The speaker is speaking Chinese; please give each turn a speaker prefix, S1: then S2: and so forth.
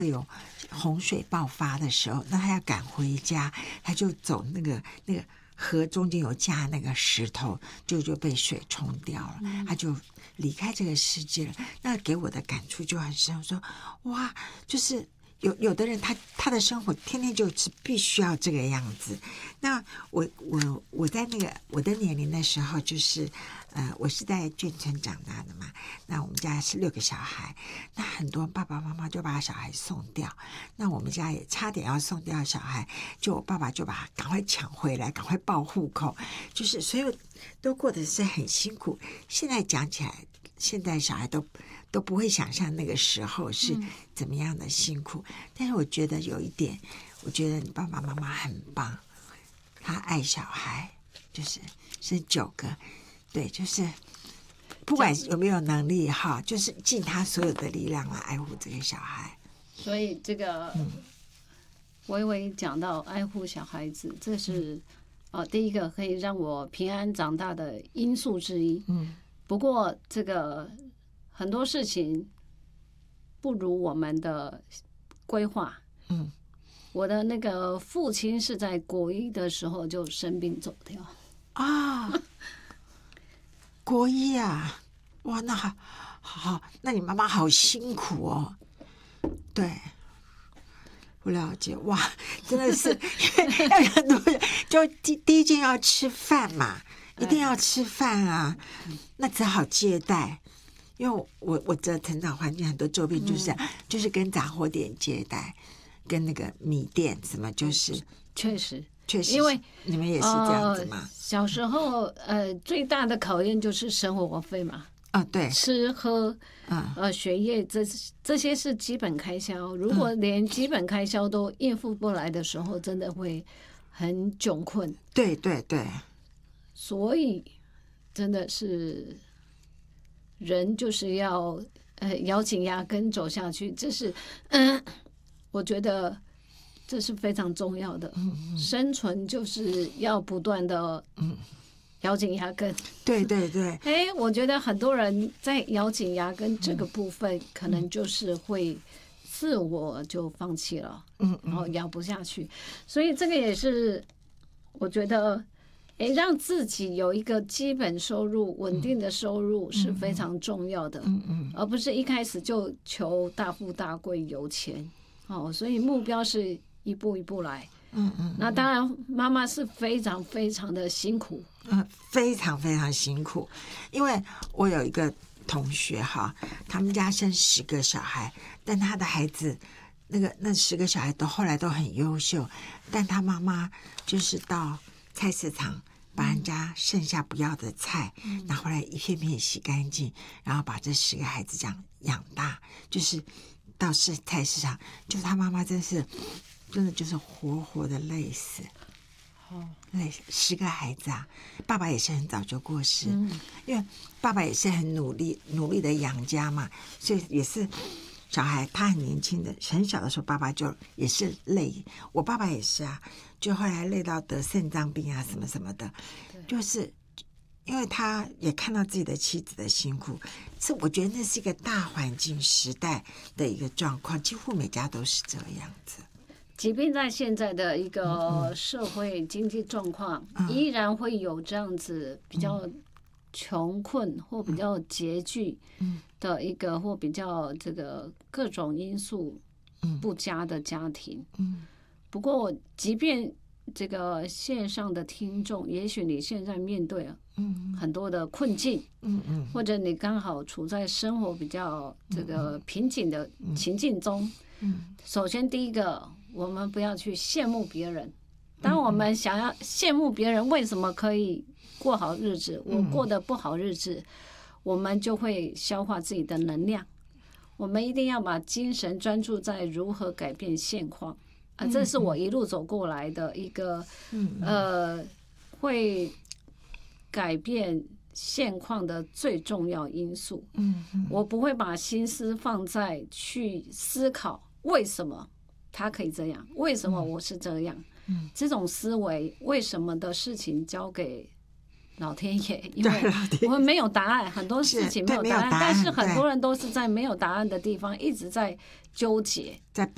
S1: 有洪水爆发的时候，那他要赶回家，他就走那个河中间有架那个石头，就被水冲掉了，他就离开这个世界了。那给我的感触就很深，我说哇，就是有的人他的生活天天就是必须要这个样子。那我在那个我的年龄的时候，就是我是在眷村长大的嘛，那我们家是6个小孩，那很多爸爸妈妈就把小孩送掉，那我们家也差点要送掉小孩，就我爸爸就把他赶快抢回来，赶快报户口，就是所有都过得是很辛苦。现在讲起来，现在小孩都不会想象那个时候是怎么样的辛苦，但是我觉得有一点，我觉得你爸爸妈妈很棒，他爱小孩，就是9个，对，就是不管有没有能力哈，就是尽他所有的力量来爱护这个小孩。
S2: 所以这个微微讲到爱护小孩子，这是第一个可以让我平安长大的因素之一。不过这个很多事情不如我们的规划。我的那个父亲是在国1的时候就生病走掉
S1: 啊。国1啊，哇，那好，那你妈妈好辛苦哦。对，不了解，哇，真的是要有很多人，就第一件要吃饭嘛，一定要吃饭啊，那只好接待。因为我的成长环境很多周边就是跟杂货店接待，跟那个米店什么，就是
S2: 确实，
S1: 因为你们也是这样子嘛。
S2: 小时候最大的考验就是生活费嘛。
S1: 对，
S2: 吃喝学业这些是基本开销，如果连基本开销都应付不来的时候，真的会很窘困。
S1: 对对对，
S2: 所以真的是人就是要咬紧牙根走下去，这是我觉得这是非常重要的。生存就是要不断的咬紧牙根。
S1: 对对对。
S2: 我觉得很多人在咬紧牙根这个部分，可能就是会自我就放弃了，然后咬不下去。所以这个也是我觉得让自己有一个基本收入、稳定的收入是非常重要的，而不是一开始就求大富大贵、有钱。所以目标是一步一步来。那当然，妈妈是非常非常的辛苦，
S1: 非常非常辛苦。因为我有一个同学哈，他们家生10个小孩，但他的孩子那10个小孩后来都很优秀，但他妈妈就是到菜市场把人家剩下不要的菜拿回来一片片洗干净，然后把这10个孩子这样养大，就是到菜市场，就是他妈妈真的就是活活的累死。累死10个孩子啊，爸爸也是很早就过世，因为爸爸也是很努力的养家嘛，所以也是小孩他很年轻的很小的时候，爸爸就也是累。我爸爸也是啊，就后来累到得肾脏病啊什么什么的，就是因为他也看到自己的妻子的辛苦，我觉得那是一个大环境时代的一个状况，几乎每家都是这样子。
S2: 即便在现在的一个社会经济状况，依然会有这样子比较穷困或比较拮据的一个或比较这个各种因素不佳的家庭。不过即便这个线上的听众，也许你现在面对很多的困境，或者你刚好处在生活比较这个瓶颈的情境中，首先第一个，我们不要去羡慕别人。当我们想要羡慕别人为什么可以过好日子，我过得不好日子，我们就会消化自己的能量。我们一定要把精神专注在如何改变现况。这是我一路走过来的一个会改变现况的最重要因素。我不会把心思放在去思考为什么他可以这样，为什么我是这样，这种思维为什么的事情交给老天爷，因为我们没有答案，很多事情没有答案，但是很多人都是在没有答案的地方一直在纠结，
S1: 在